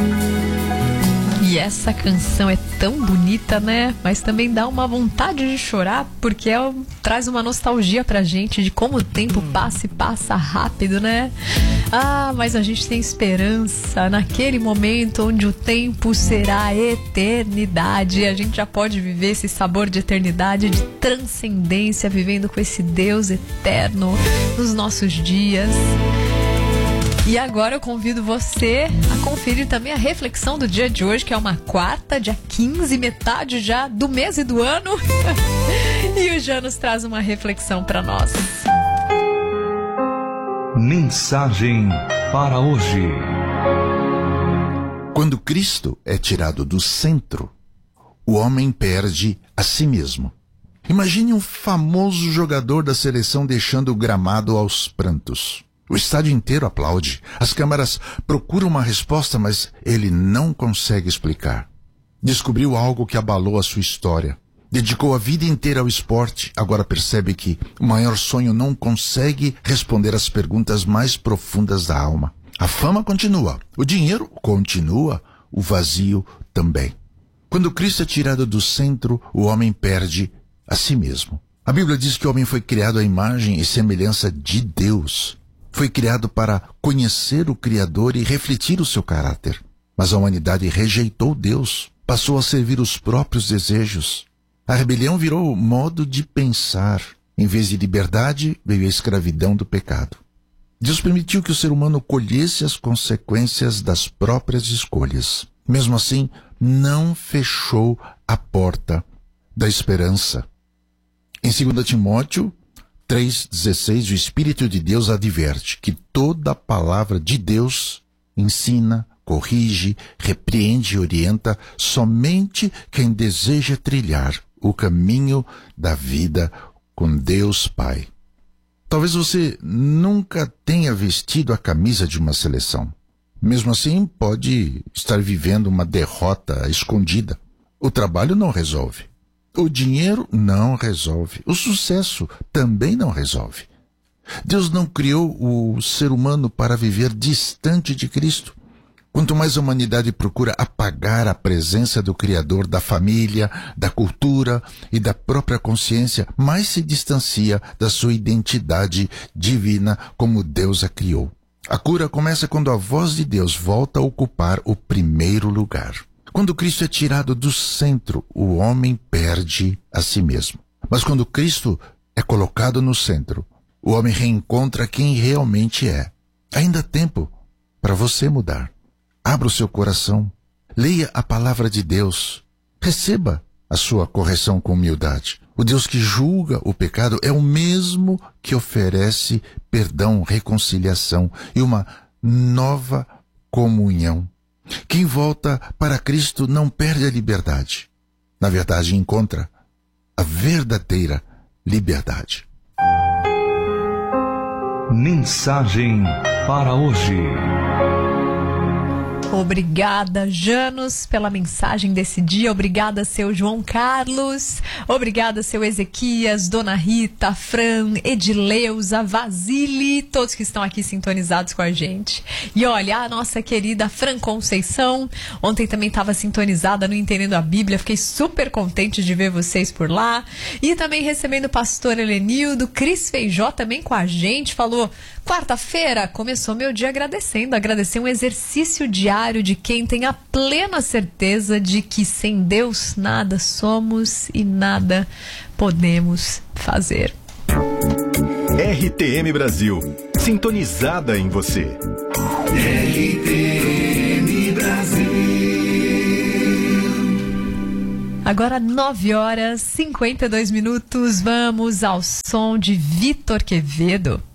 E essa canção é tão bonita, né? Mas também dá uma vontade de chorar, porque traz uma nostalgia pra gente de como o tempo passa e passa rápido, né? Ah, mas a gente tem esperança naquele momento onde o tempo será eternidade. A gente já pode viver esse sabor de eternidade, de transcendência, vivendo com esse Deus eterno nos nossos dias. E agora eu convido você a conferir também a reflexão do dia de hoje, que é uma quarta, dia 15, metade já do mês e do ano. E o Janus traz uma reflexão para nós. Mensagem para hoje. Quando Cristo é tirado do centro, o homem perde a si mesmo. Imagine um famoso jogador da seleção deixando o gramado aos prantos. O estádio inteiro aplaude. As câmeras procuram uma resposta, mas ele não consegue explicar. Descobriu algo que abalou a sua história. Dedicou a vida inteira ao esporte. Agora percebe que o maior sonho não consegue responder às perguntas mais profundas da alma. A fama continua. O dinheiro continua. O vazio também. Quando Cristo é tirado do centro, o homem perde a si mesmo. A Bíblia diz que o homem foi criado à imagem e semelhança de Deus. Foi criado para conhecer o Criador e refletir o seu caráter. Mas a humanidade rejeitou Deus, passou a servir os próprios desejos. A rebelião virou modo de pensar. Em vez de liberdade, veio a escravidão do pecado. Deus permitiu que o ser humano colhesse as consequências das próprias escolhas. Mesmo assim, não fechou a porta da esperança. Em 2 Timóteo 3,16, o Espírito de Deus adverte que toda a palavra de Deus ensina, corrige, repreende e orienta somente quem deseja trilhar o caminho da vida com Deus Pai. Talvez você nunca tenha vestido a camisa de uma seleção. Mesmo assim, pode estar vivendo uma derrota escondida. O trabalho não resolve. O dinheiro não resolve. O sucesso também não resolve. Deus não criou o ser humano para viver distante de Cristo. Quanto mais a humanidade procura apagar a presença do Criador da família, da cultura e da própria consciência, mais se distancia da sua identidade divina como Deus a criou. A cura começa quando a voz de Deus volta a ocupar o primeiro lugar. Quando Cristo é tirado do centro, o homem perde a si mesmo. Mas quando Cristo é colocado no centro, o homem reencontra quem realmente é. Ainda há tempo para você mudar. Abra o seu coração, leia a palavra de Deus, receba a sua correção com humildade. O Deus que julga o pecado é o mesmo que oferece perdão, reconciliação e uma nova comunhão. Quem volta para Cristo não perde a liberdade. Na verdade, encontra a verdadeira liberdade. Mensagem para hoje. Obrigada, Janus, pela mensagem desse dia. Obrigada, seu João Carlos. Obrigada, seu Ezequias, Dona Rita, Fran, Edileuza, Vasile, todos que estão aqui sintonizados com a gente. E olha, a nossa querida Fran Conceição, ontem também estava sintonizada no Entendendo a Bíblia. Fiquei super contente de ver vocês por lá. E também recebendo o pastor Helenildo, Cris Feijó também com a gente. Falou, quarta-feira começou meu dia agradecer um exercício diário de quem tem a plena certeza de que sem Deus nada somos e nada podemos fazer. RTM Brasil, sintonizada em você. RTM Brasil. Agora 9h52. Vamos ao som de Vitor Quevedo.